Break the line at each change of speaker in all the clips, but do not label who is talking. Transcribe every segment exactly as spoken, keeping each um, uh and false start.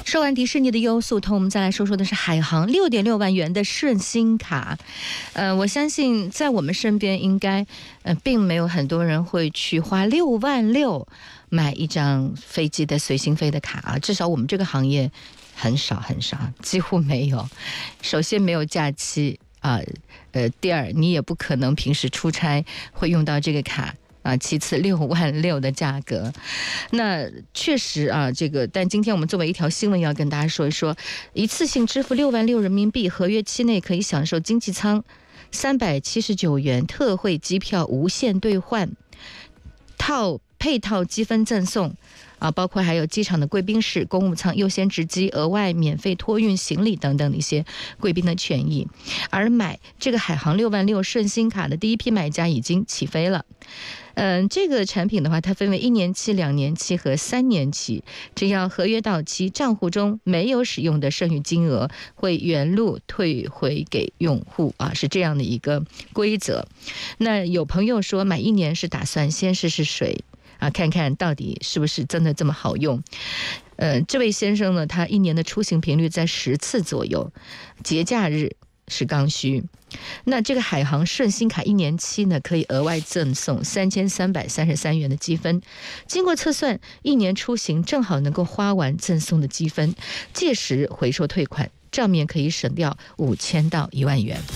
说完迪士尼的优速通，我们再来说说的是海航六点六万元的顺心卡。呃，我相信在我们身边应该呃并没有很多人会去花六万六买一张飞机的随心飞的卡啊，至少我们这个行业很少很少，几乎没有。首先没有假期啊，呃，第二你也不可能平时出差会用到这个卡。啊，其次六万六的价格，那确实啊，这个，但今天我们作为一条新闻要跟大家说一说，一次性支付六万六人民币，合约期内可以享受经济舱三百七十九元特惠机票无限兑换，套配套积分赠送。啊，包括还有机场的贵宾室、公务舱优先值机、额外免费托运行李等等的一些贵宾的权益。而买这个海航六万六顺心卡的第一批买家已经起飞了。嗯，这个产品的话，它分为一年期、两年期和三年期。只要合约到期，账户中没有使用的剩余金额会原路退回给用户啊，是这样的一个规则。那有朋友说买一年是打算先试试水。啊，看看到底是不是真的这么好用。呃，这位先生呢，他一年的出行频率在十次左右，节假日是刚需。那这个海航顺心卡一年期呢，可以额外赠送三千三百三十三元的积分。经过测算，一年出行正好能够花完赠送的积分，届时回收退款，账面可以省掉五千到一万元。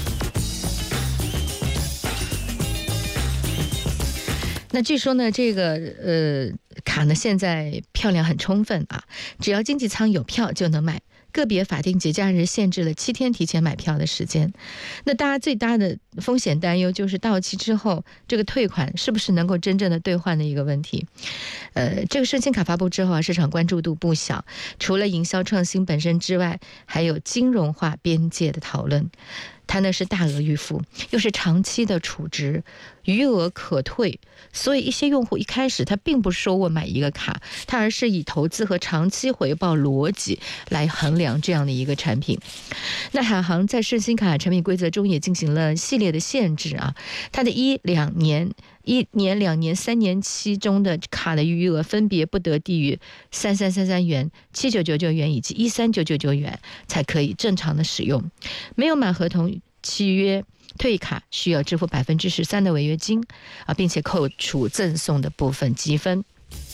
那据说呢，这个呃卡呢现在票量很充分啊，只要经济舱有票就能买，个别法定节假日限制了七天提前买票的时间。那大家最大的风险担忧就是到期之后这个退款是不是能够真正的兑换的一个问题。呃，这个顺心卡发布之后啊，市场关注度不小，除了营销创新本身之外，还有金融化边界的讨论。它呢是大额预付，又是长期的储值，余额可退，所以一些用户一开始他并不是说我买一个卡，他而是以投资和长期回报逻辑来衡量这样的一个产品。那海航在顺心卡产品规则中也进行了系列的限制啊，它的一两年。一年、两年、三年期中的卡的余额分别不得低于三三三三元、七九九九元以及一三九九九元，才可以正常的使用。没有满合同契约退卡，需要支付百分之十三的违约金啊，并且扣除赠送的部分积分。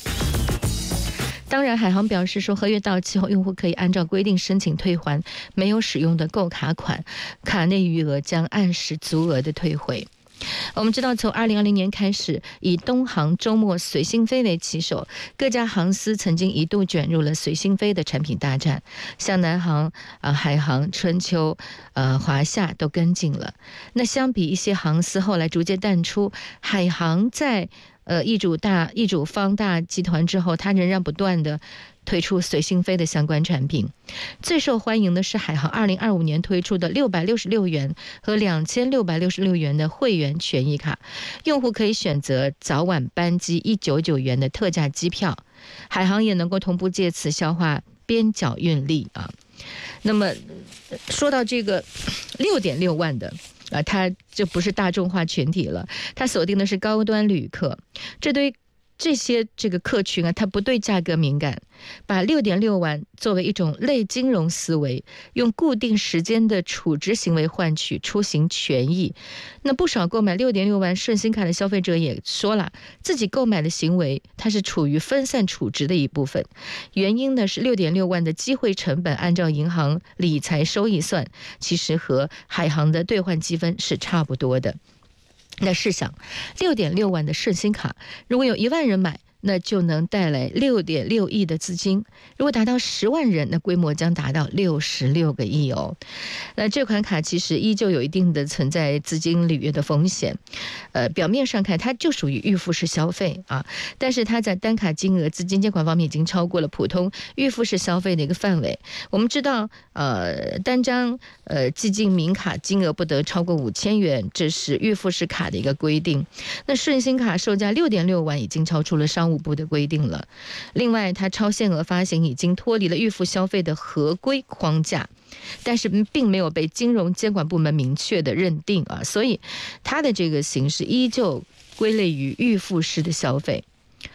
当然，海航表示说，合约到期后，用户可以按照规定申请退还没有使用的购卡款，卡内余额将按时足额的退回。我们知道，从二零二零年开始，以东航周末随心飞为起手，各家航司曾经一度卷入了随心飞的产品大战，像南航、呃、海航、春秋、呃、华夏都跟进了。那相比一些航司后来逐渐淡出，海航在呃易主大易主方大集团之后，它仍然不断的推出随心飞的相关产品。最受欢迎的是海航二零二五年推出的六百六十六元和两千六百六十六元的会员权益卡，用户可以选择早晚班机一百九十九元的特价机票，海航也能够同步借此消化边角运力啊。那么说到这个六点六万的啊，它就不是大众化群体了，它锁定的是高端旅客。这对这些这个客群啊，它不对价格敏感，把六点六万作为一种类金融思维，用固定时间的储值行为换取出行权益。那不少购买六点六万顺心卡的消费者也说了，自己购买的行为它是处于分散储值的一部分。原因呢是六点六万的机会成本按照银行理财收益算，其实和海航的兑换积分是差不多的。那试想，六点六万的顺心卡，如果有一万人买，那就能带来六点六亿的资金。如果达到十万人，那规模将达到六十六个亿哦。那这款卡其实依旧有一定的存在资金履约的风险。呃，表面上看它就属于预付式消费啊，但是它在单卡金额资金监管方面已经超过了普通预付式消费的一个范围。我们知道，呃，单张呃既进名卡金额不得超过五千元，这是预付式卡的一个规定。那顺心卡售价六点六万，已经超出了商务部的规定了。另外，它超限额发行已经脱离了预付消费的合规框架，但是并没有被金融监管部门明确的认定啊，所以它的这个形式依旧归类于预付式的消费。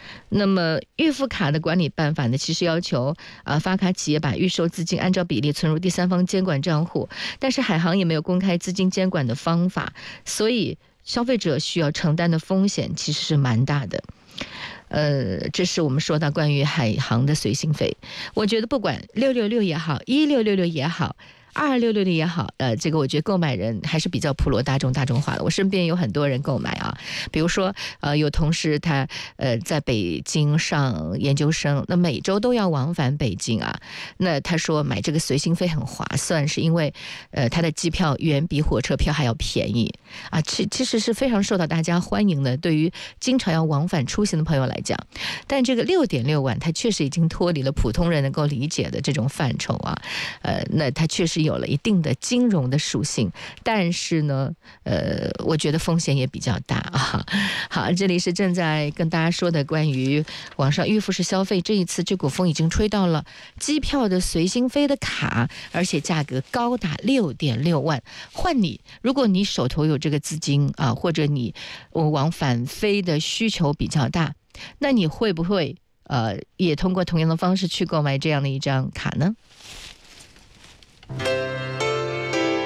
那么预付卡的管理办法呢，其实要求啊、呃、发卡企业把预收资金按照比例存入第三方监管账户，但是海航也没有公开资金监管的方法，所以消费者需要承担的风险其实是蛮大的。呃，这是我们说到关于海航的随行费，我觉得不管六六六也好，一六六六也好，二六六六也好，呃，这个我觉得购买人还是比较普罗大众、大众化的。我身边有很多人购买啊，比如说，呃，有同事他呃在北京上研究生，那每周都要往返北京啊，那他说买这个随行费很划算，是因为呃他的机票远比火车票还要便宜啊，其其实是非常受到大家欢迎的，对于经常要往返出行的朋友来讲。但这个六点六万，它确实已经脱离了普通人能够理解的这种范畴啊，呃，那它确实有了一定的金融的属性，但是呢，呃，我觉得风险也比较大啊。好，这里是正在跟大家说的关于网上预付式消费，这一次这股风已经吹到了机票的随心飞的卡，而且价格高达六点六万。换你，如果你手头有这个资金啊，或者你往返飞的需求比较大，那你会不会呃也通过同样的方式去购买这样的一张卡呢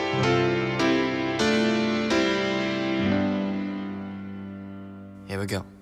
？Here we go.